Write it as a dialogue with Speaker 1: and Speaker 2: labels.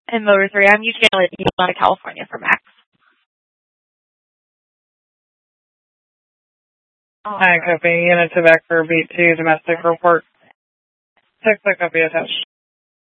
Speaker 1: And Motor 3, I'm usually out of California for Max.
Speaker 2: Hi, copy. Unit to back for B2, domestic report. 6 copy attached.